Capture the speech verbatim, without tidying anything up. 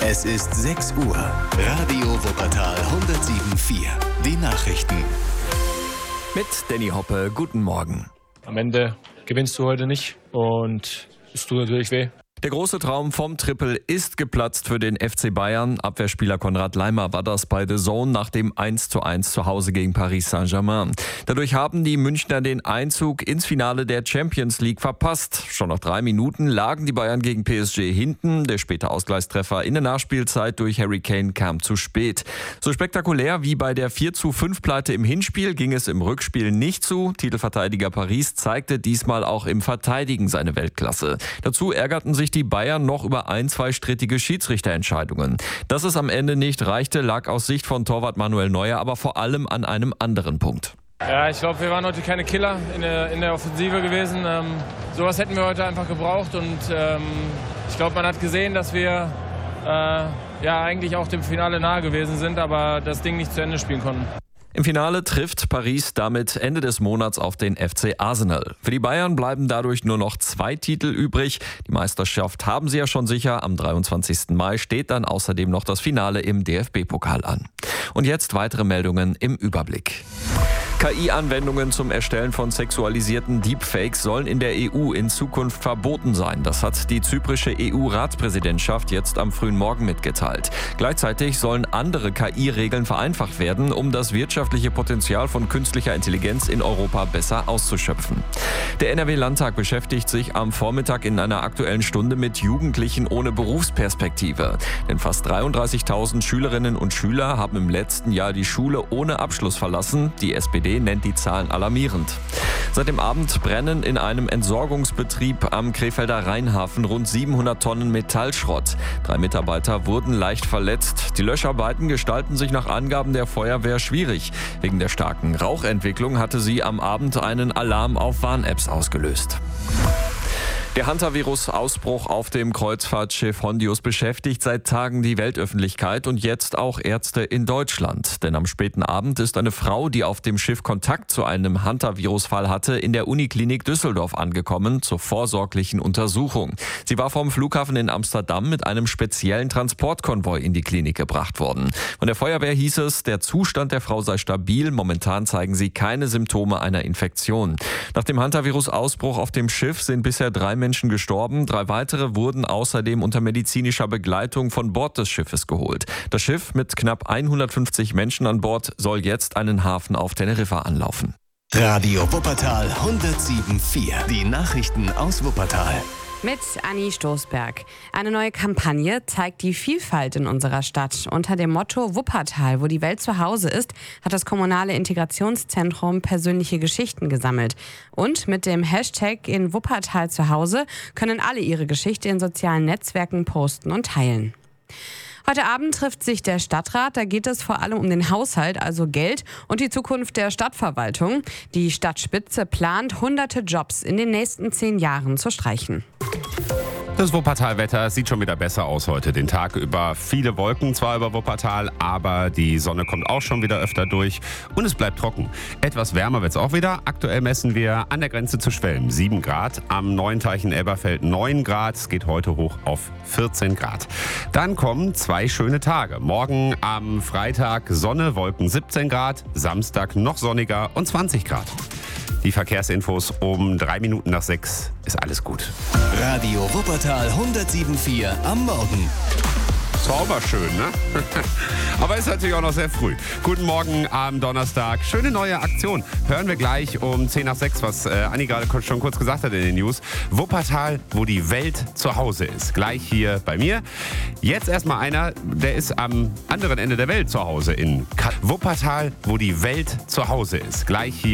Es ist sechs Uhr. Radio Wuppertal hundertsieben Komma vier. Die Nachrichten. Mit Danny Hoppe, guten Morgen. Am Ende gewinnst du heute nicht und es tut natürlich weh. Der große Traum vom Triple ist geplatzt für den F C Bayern. Abwehrspieler Konrad Laimer war das bei The Zone nach dem eins zu eins zu Hause gegen Paris Saint-Germain. Dadurch haben die Münchner den Einzug ins Finale der Champions League verpasst. Schon nach drei Minuten lagen die Bayern gegen P S G hinten. Der späte Ausgleichstreffer in der Nachspielzeit durch Harry Kane kam zu spät. So spektakulär wie bei der vier zu fünf Pleite im Hinspiel ging es im Rückspiel nicht zu. Titelverteidiger Paris zeigte diesmal auch im Verteidigen seine Weltklasse. Dazu ärgerten sich die Bayern noch über ein, zwei strittige Schiedsrichterentscheidungen. Dass es am Ende nicht reichte, lag aus Sicht von Torwart Manuel Neuer aber vor allem an einem anderen Punkt. Ja, ich glaube, wir waren heute keine Killer in der, in der Offensive gewesen. Ähm, sowas hätten wir heute einfach gebraucht und ähm, ich glaube, man hat gesehen, dass wir äh, ja eigentlich auch dem Finale nahe gewesen sind, aber das Ding nicht zu Ende spielen konnten. Im Finale trifft Paris damit Ende des Monats auf den F C Arsenal. Für die Bayern bleiben dadurch nur noch zwei Titel übrig. Die Meisterschaft haben sie ja schon sicher. Am dreiundzwanzigsten Mai steht dann außerdem noch das Finale im D F B-Pokal an. Und jetzt weitere Meldungen im Überblick. K I-Anwendungen zum Erstellen von sexualisierten Deepfakes sollen in der E U in Zukunft verboten sein. Das hat die zyprische E U-Ratspräsidentschaft jetzt am frühen Morgen mitgeteilt. Gleichzeitig sollen andere K I-Regeln vereinfacht werden, um das wirtschaftliche Potenzial von künstlicher Intelligenz in Europa besser auszuschöpfen. Der N R W-Landtag beschäftigt sich am Vormittag in einer Aktuellen Stunde mit Jugendlichen ohne Berufsperspektive. Denn fast dreiunddreißigtausend Schülerinnen und Schüler haben im letzten Jahr die Schule ohne Abschluss verlassen. Die S P D nennt die Zahlen alarmierend. Seit dem Abend brennen in einem Entsorgungsbetrieb am Krefelder Rheinhafen rund siebenhundert Tonnen Metallschrott. Drei Mitarbeiter wurden leicht verletzt. Die Löscharbeiten gestalten sich nach Angaben der Feuerwehr schwierig. Wegen der starken Rauchentwicklung hatte sie am Abend einen Alarm auf Warn-Apps ausgelöst. Der Hantavirus-Ausbruch auf dem Kreuzfahrtschiff Hondius beschäftigt seit Tagen die Weltöffentlichkeit und jetzt auch Ärzte in Deutschland. Denn am späten Abend ist eine Frau, die auf dem Schiff Kontakt zu einem Hantavirus-Fall hatte, in der Uniklinik Düsseldorf angekommen zur vorsorglichen Untersuchung. Sie war vom Flughafen in Amsterdam mit einem speziellen Transportkonvoi in die Klinik gebracht worden. Von der Feuerwehr hieß es, der Zustand der Frau sei stabil. Momentan zeigen sie keine Symptome einer Infektion. Nach dem Hantavirus-Ausbruch auf dem Schiff sind bisher drei Menschen gestorben. Drei weitere wurden außerdem unter medizinischer Begleitung von Bord des Schiffes geholt. Das Schiff mit knapp hundertfünfzig Menschen an Bord soll jetzt einen Hafen auf Teneriffa anlaufen. Radio Wuppertal hundertsieben Komma vier. Die Nachrichten aus Wuppertal. Mit Anni Stoßberg. Eine neue Kampagne zeigt die Vielfalt in unserer Stadt. Unter dem Motto Wuppertal, wo die Welt zu Hause ist, hat das kommunale Integrationszentrum persönliche Geschichten gesammelt. Und mit dem Hashtag in Wuppertal zu Hause können alle ihre Geschichte in sozialen Netzwerken posten und teilen. Heute Abend trifft sich der Stadtrat. Da geht es vor allem um den Haushalt, also Geld und die Zukunft der Stadtverwaltung. Die Stadtspitze plant, hunderte Jobs in den nächsten zehn Jahren zu streichen. Das Wuppertal-Wetter sieht schon wieder besser aus heute. Den Tag über viele Wolken zwar über Wuppertal, aber die Sonne kommt auch schon wieder öfter durch und es bleibt trocken. Etwas wärmer wird es auch wieder. Aktuell messen wir an der Grenze zu Schwelm sieben Grad, am Neuenteich in Elberfeld neun Grad. Es geht heute hoch auf vierzehn Grad. Dann kommen zwei schöne Tage. Morgen am Freitag Sonne, Wolken siebzehn Grad, Samstag noch sonniger und zwanzig Grad. Die Verkehrsinfos um drei Minuten nach sechs. Ist alles gut. Radio Wuppertal hundertsieben Komma vier am Morgen. Zauberschön, ne? Aber ist natürlich auch noch sehr früh. Guten Morgen am Donnerstag. Schöne neue Aktion. Hören wir gleich um zehn nach sechs, was äh, Anni gerade schon kurz gesagt hat in den News. Wuppertal, wo die Welt zu Hause ist. Gleich hier bei mir. Jetzt erstmal einer, der ist am anderen Ende der Welt zu Hause in Kat- Wuppertal, wo die Welt zu Hause ist. Gleich hier.